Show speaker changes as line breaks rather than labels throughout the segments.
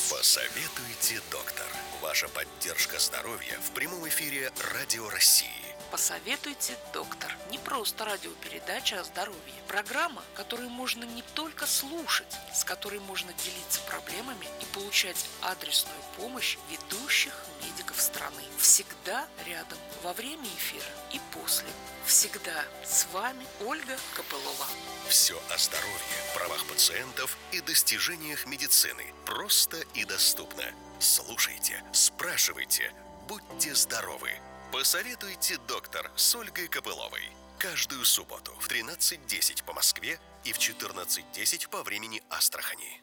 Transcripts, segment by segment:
Посоветуйте, доктор. Ваша поддержка здоровья в прямом эфире Радио России.
Посоветуйте, доктор. Не просто радиопередача о здоровье. Программа, которую можно не только слушать, с которой можно делиться проблемами и получать адресную помощь ведущих медиков страны. Всегда рядом во время эфира и после. Всегда с вами Ольга Копылова.
Все о здоровье, правах пациентов и достижениях медицины. Просто и доступно. Слушайте, спрашивайте, будьте здоровы. Посоветуйте, доктор, с Ольгой Копыловой. Каждую субботу в 13:10 по Москве и в 14:10 по времени Астрахани.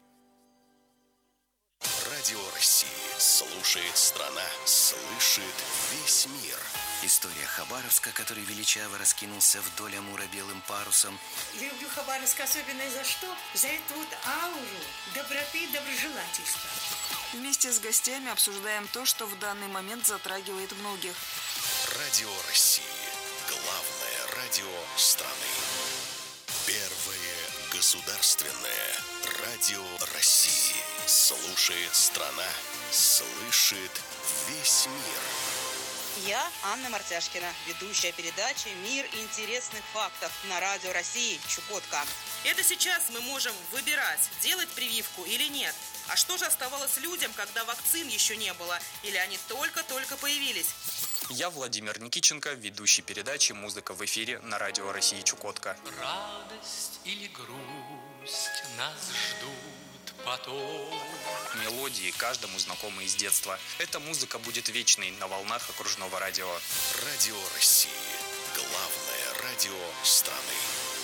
Радио России. Слушает страна, слышит весь мир.
История Хабаровска, который величаво раскинулся вдоль Амура белым парусом.
Люблю Хабаровск особенно за что? За эту вот ауру доброты и доброжелательства.
Вместе с гостями обсуждаем то, что в данный момент затрагивает многих.
Радио России. Главное радио страны. Первое государственное радио России. Слушает страна, слышит весь мир.
Я Анна Мартяшкина, ведущая передачи «Мир интересных фактов» на Радио России Чукотка.
Это сейчас мы можем выбирать, делать прививку или нет. А что же оставалось людям, когда вакцин еще не было? Или они только-только появились?
Я Владимир Никиченко, ведущий передачи «Музыка в эфире» на Радио России Чукотка.
Радость или грусть нас ждут потом.
Мелодии каждому знакомы из детства. Эта музыка будет вечной на волнах окружного радио.
Радио России. Главное радио страны.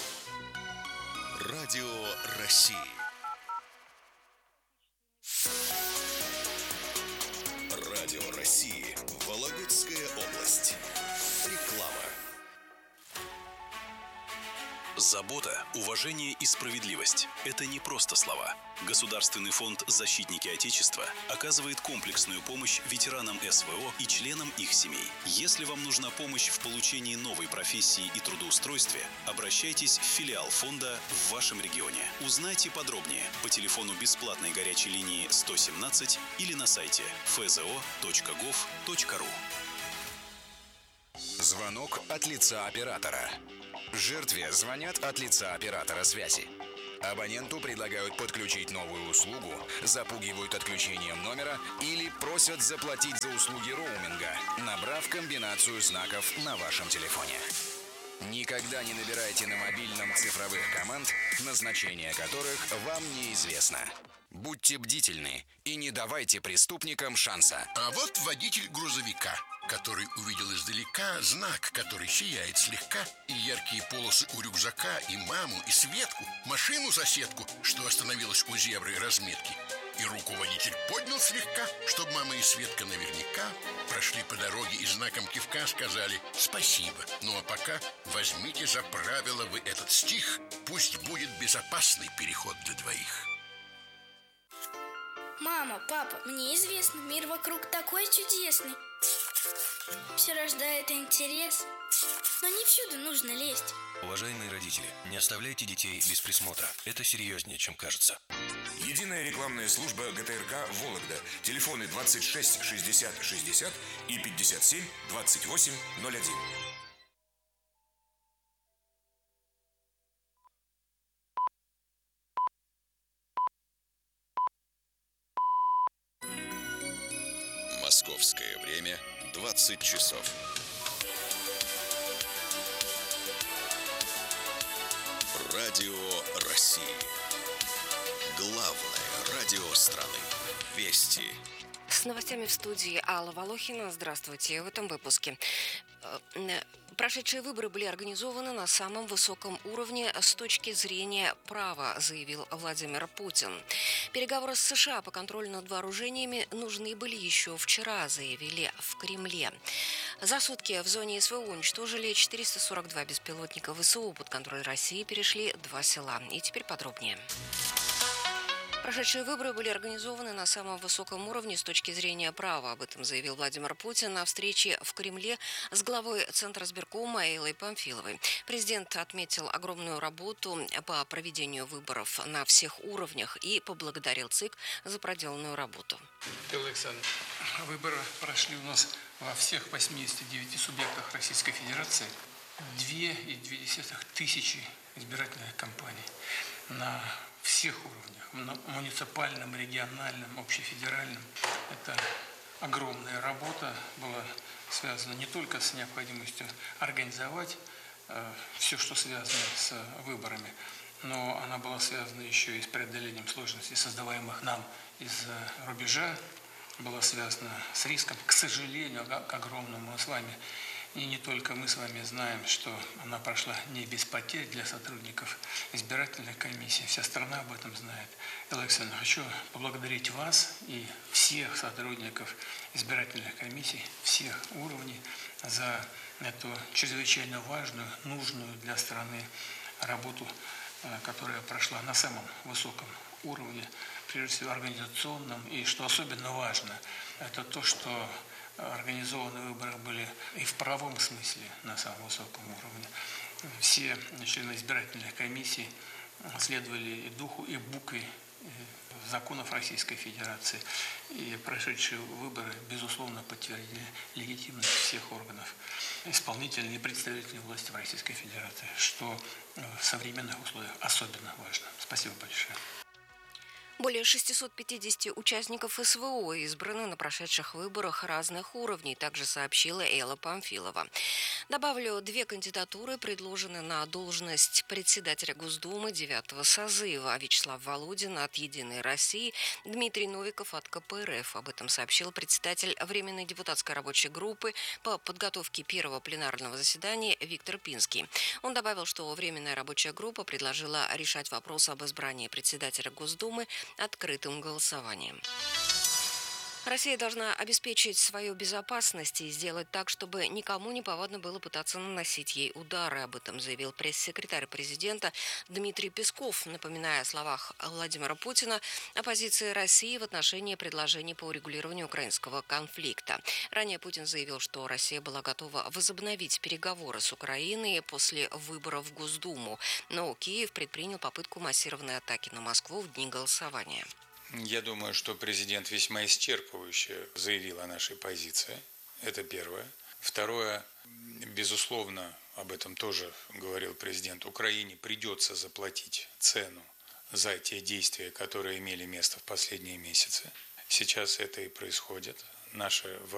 Радио России. Радио России. Вологодская область. Реклама.
Забота, уважение и справедливость – это не просто слова. Государственный фонд «Защитники Отечества» оказывает комплексную помощь ветеранам СВО и членам их семей. Если вам нужна помощь в получении новой профессии и трудоустройстве, обращайтесь в филиал фонда в вашем регионе. Узнайте подробнее по телефону бесплатной горячей линии 117 или на сайте fzo.gov.ru.
Звонок от лица оператора. Жертве звонят от лица оператора связи. Абоненту предлагают подключить новую услугу, запугивают отключением номера или просят заплатить за услуги роуминга, набрав комбинацию знаков на вашем телефоне. Никогда не набирайте на мобильном цифровых команд, назначение которых вам неизвестно. Будьте бдительны и не давайте преступникам шанса.
А вот водитель грузовика, который увидел издалека знак, который сияет слегка, и яркие полосы у рюкзака, и маму, и Светку, машину-соседку, что остановилась у зебры разметки. И руку водитель поднял слегка, чтобы мама и Светка наверняка прошли по дороге и знаком кивка сказали «спасибо». Ну а пока возьмите за правило вы этот стих, пусть будет безопасный переход для двоих.
Мама, папа, мне известно, мир вокруг такой чудесный. Все рождает интерес, но не всюду нужно лезть.
Уважаемые родители, не оставляйте детей без присмотра. Это серьезнее, чем кажется.
Единая рекламная служба ГТРК «Вологда». Телефоны 26 60 60 и 57 28 01.
Московское время 20 часов. Радио России. Главное радио страны. Вести.
С новостями в студии Алла Волохина. Здравствуйте. В этом выпуске. Прошедшие выборы были организованы на самом высоком уровне с точки зрения права, заявил Владимир Путин. Переговоры с США по контролю над вооружениями нужны были еще вчера, заявили в Кремле. За сутки в зоне СВО уничтожили 442 беспилотника ВСУ. Под контроль России перешли 2 села. И теперь подробнее. Прошедшие выборы были организованы на самом высоком уровне с точки зрения права. Об этом заявил Владимир Путин на встрече в Кремле с главой Центра избиркома Эллой Памфиловой. Президент отметил огромную работу по проведению выборов на всех уровнях и поблагодарил ЦИК за проделанную работу.
Александр, выборы прошли у нас во всех 89 субъектах Российской Федерации. 2,2 тысячи избирательных кампаний на всех уровнях, на муниципальном, региональном, общефедеральном. Это огромная работа была связана не только с необходимостью организовать все, что связано с выборами, но она была связана еще и с преодолением сложностей, создаваемых нам из-за рубежа, была связана с риском, к сожалению, к огромному с вами. И не только мы с вами знаем, что она прошла не без потерь для сотрудников избирательной комиссии. Вся страна об этом знает. Александр, хочу поблагодарить вас и всех сотрудников избирательных комиссий, всех уровней за эту чрезвычайно важную, нужную для страны работу, которая прошла на самом высоком уровне, прежде всего организационном. И что особенно важно, это то, что организованные выборы были и в правом смысле на самом высоком уровне. Все члены избирательных комиссий следовали и духу, и букве законов Российской Федерации. И прошедшие выборы, безусловно, подтвердили легитимность всех органов исполнительной и представительной власти в Российской Федерации, что в современных условиях особенно важно. Спасибо большое.
Более 650 участников СВО избраны на прошедших выборах разных уровней, также сообщила Элла Памфилова. Добавлю, 2 кандидатуры предложены на должность председателя Госдумы 9-го созыва. Вячеслав Володин от «Единой России», Дмитрий Новиков от КПРФ. Об этом сообщил председатель Временной депутатской рабочей группы по подготовке первого пленарного заседания Виктор Пинский. Он добавил, что Временная рабочая группа предложила решать вопрос об избрании председателя Госдумы открытым голосованием. Россия должна обеспечить свою безопасность и сделать так, чтобы никому не повадно было пытаться наносить ей удары. Об этом заявил пресс-секретарь президента Дмитрий Песков, напоминая о словах Владимира Путина о позиции России в отношении предложений по урегулированию украинского конфликта. Ранее Путин заявил, что Россия была готова возобновить переговоры с Украиной после выборов в Госдуму, но Киев предпринял попытку массированной атаки на Москву в дни голосования.
Я думаю, что президент весьма исчерпывающе заявил о нашей позиции. Это первое. Второе, безусловно, об этом тоже говорил президент, Украине придется заплатить цену за те действия, которые имели место в последние месяцы. Сейчас это и происходит. Наши